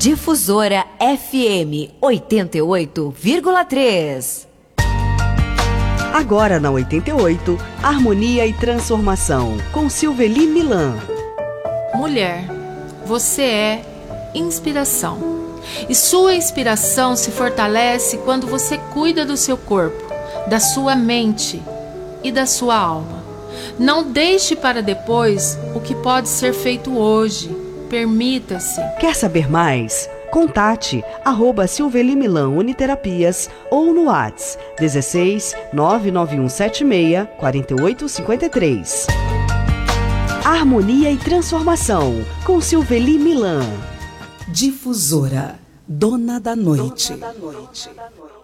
Difusora FM 88,3. Agora na 88, Harmonia e Transformação, com Silveli Milan. Mulher, você é inspiração. E sua inspiração se fortalece quando você cuida do seu corpo, da sua mente e da sua alma. Não deixe para depois o que pode ser feito hoje. Permita-se. Quer saber mais? Contate @Silveli Milan Uniterapias ou no WhatsApp 16 99176 4853. Harmonia e Transformação, com Silveli Milan. Difusora, dona da noite.